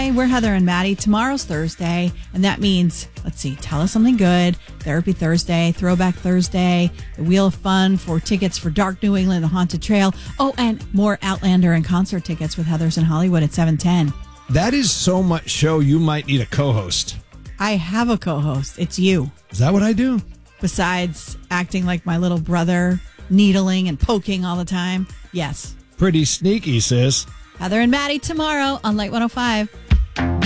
Wednesday. We're Heather and Maddie. Tomorrow's Thursday, and that means, let's see, Tell Us Something Good, Therapy Thursday, Throwback Thursday, the Wheel of Fun for tickets for Dark New England, the Haunted Trail. Oh, and more Outlander and concert tickets with Heather's in Hollywood at 7:10. That is so much show, you might need a co-host. I have a co-host. It's you. Is that what I do? Besides acting like my little brother, needling and poking all the time. Yes. Pretty sneaky, sis. Heather and Maddie tomorrow on Light 105.